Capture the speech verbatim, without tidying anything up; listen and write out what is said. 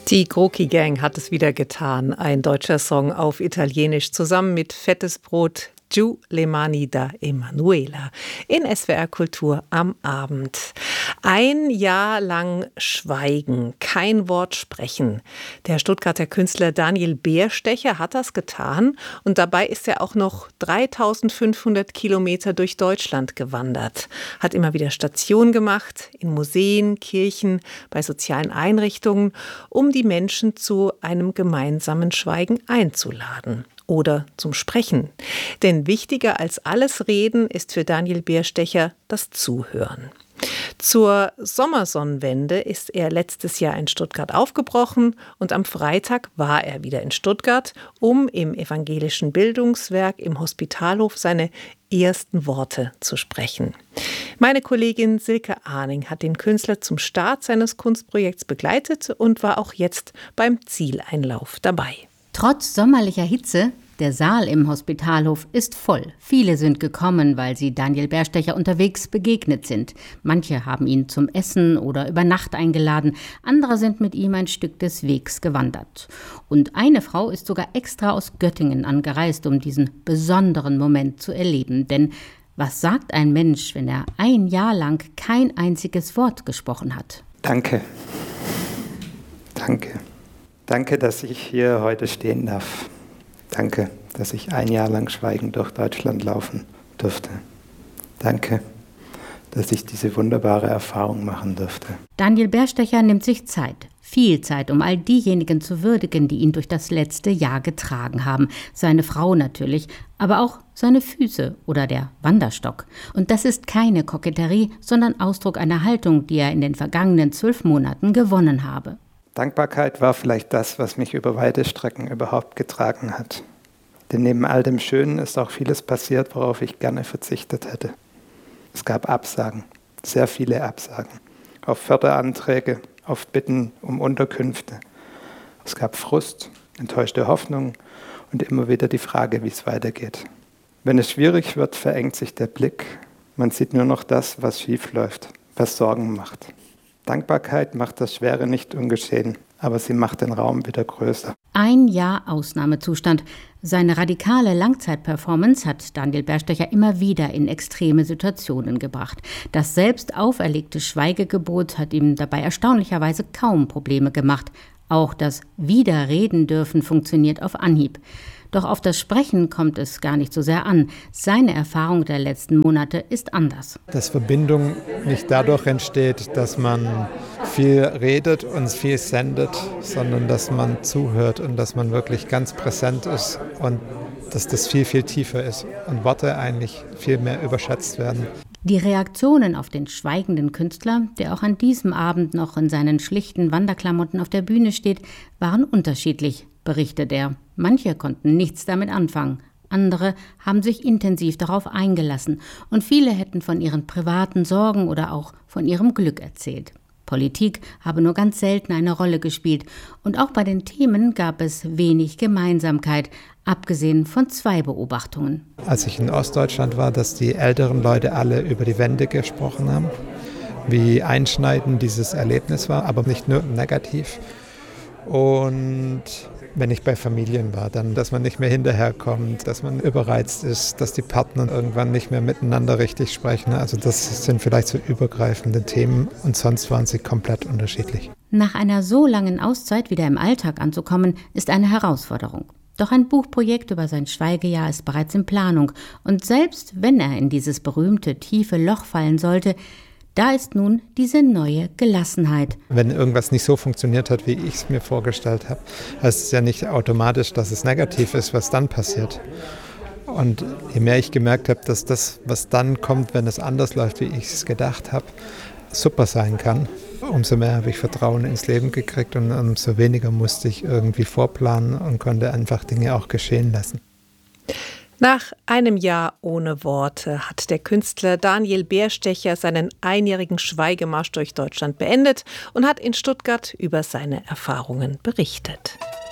Die Groki Gang hat es wieder getan. Ein deutscher Song auf Italienisch zusammen mit Fettes Brot, Giù le mani da Emanuela in S W R Kultur am Abend. Ein Jahr lang schweigen, kein Wort sprechen. Der Stuttgarter Künstler Daniel Bärstecher hat das getan und dabei ist er auch noch dreitausendfünfhundert Kilometer durch Deutschland gewandert. Hat immer wieder Station gemacht, in Museen, Kirchen, bei sozialen Einrichtungen, um die Menschen zu einem gemeinsamen Schweigen einzuladen. Oder zum Sprechen. Denn wichtiger als alles Reden ist für Daniel Bärstecher das Zuhören. Zur Sommersonnenwende ist er letztes Jahr in Stuttgart aufgebrochen und am Freitag war er wieder in Stuttgart, um im evangelischen Bildungswerk im Hospitalhof seine ersten Worte zu sprechen. Meine Kollegin Silke Ahning hat den Künstler zum Start seines Kunstprojekts begleitet und war auch jetzt beim Zieleinlauf dabei. Trotz sommerlicher Hitze, der Saal im Hospitalhof ist voll. Viele sind gekommen, weil sie Daniel Bärstecher unterwegs begegnet sind. Manche haben ihn zum Essen oder über Nacht eingeladen, andere sind mit ihm ein Stück des Wegs gewandert. Und eine Frau ist sogar extra aus Göttingen angereist, um diesen besonderen Moment zu erleben. Denn was sagt ein Mensch, wenn er ein Jahr lang kein einziges Wort gesprochen hat? Danke. Danke. Danke, dass ich hier heute stehen darf. Danke, dass ich ein Jahr lang schweigend durch Deutschland laufen durfte. Danke, dass ich diese wunderbare Erfahrung machen durfte. Daniel Bärstecher nimmt sich Zeit, viel Zeit, um all diejenigen zu würdigen, die ihn durch das letzte Jahr getragen haben. Seine Frau natürlich, aber auch seine Füße oder der Wanderstock. Und das ist keine Koketterie, sondern Ausdruck einer Haltung, die er in den vergangenen zwölf Monaten gewonnen habe. Dankbarkeit war vielleicht das, was mich über weite Strecken überhaupt getragen hat. Denn neben all dem Schönen ist auch vieles passiert, worauf ich gerne verzichtet hätte. Es gab Absagen, sehr viele Absagen, auf Förderanträge, auf Bitten um Unterkünfte. Es gab Frust, enttäuschte Hoffnung und immer wieder die Frage, wie es weitergeht. Wenn es schwierig wird, verengt sich der Blick. Man sieht nur noch das, was schief läuft, was Sorgen macht. Dankbarkeit macht das Schwere nicht ungeschehen, aber sie macht den Raum wieder größer. Ein Jahr Ausnahmezustand. Seine radikale Langzeitperformance hat Daniel Bärstecher immer wieder in extreme Situationen gebracht. Das selbst auferlegte Schweigegebot hat ihm dabei erstaunlicherweise kaum Probleme gemacht. Auch das Widerreden dürfen funktioniert auf Anhieb. Doch auf das Sprechen kommt es gar nicht so sehr an. Seine Erfahrung der letzten Monate ist anders. Dass Verbindung nicht dadurch entsteht, dass man viel redet und viel sendet, sondern dass man zuhört und dass man wirklich ganz präsent ist und dass das viel, viel tiefer ist und Worte eigentlich viel mehr überschätzt werden. Die Reaktionen auf den schweigenden Künstler, der auch an diesem Abend noch in seinen schlichten Wanderklamotten auf der Bühne steht, waren unterschiedlich, berichtet er. Manche konnten nichts damit anfangen, andere haben sich intensiv darauf eingelassen und viele hätten von ihren privaten Sorgen oder auch von ihrem Glück erzählt. Politik habe nur ganz selten eine Rolle gespielt und auch bei den Themen gab es wenig Gemeinsamkeit, abgesehen von zwei Beobachtungen. Als ich in Ostdeutschland war, dass die älteren Leute alle über die Wende gesprochen haben, wie einschneidend dieses Erlebnis war, aber nicht nur negativ. Und wenn ich bei Familien war, dann, dass man nicht mehr hinterherkommt, dass man überreizt ist, dass die Partner irgendwann nicht mehr miteinander richtig sprechen. Also das sind vielleicht so übergreifende Themen und sonst waren sie komplett unterschiedlich. Nach einer so langen Auszeit wieder im Alltag anzukommen, ist eine Herausforderung. Doch ein Buchprojekt über sein Schweigejahr ist bereits in Planung. Und selbst wenn er in dieses berühmte tiefe Loch fallen sollte, da ist nun diese neue Gelassenheit. Wenn irgendwas nicht so funktioniert hat, wie ich es mir vorgestellt habe, heißt es ja nicht automatisch, dass es negativ ist, was dann passiert. Und je mehr ich gemerkt habe, dass das, was dann kommt, wenn es anders läuft, wie ich es gedacht habe, super sein kann, umso mehr habe ich Vertrauen ins Leben gekriegt und umso weniger musste ich irgendwie vorplanen und konnte einfach Dinge auch geschehen lassen. Nach einem Jahr ohne Worte hat der Künstler Daniel Bärstecher seinen einjährigen Schweigemarsch durch Deutschland beendet und hat in Stuttgart über seine Erfahrungen berichtet.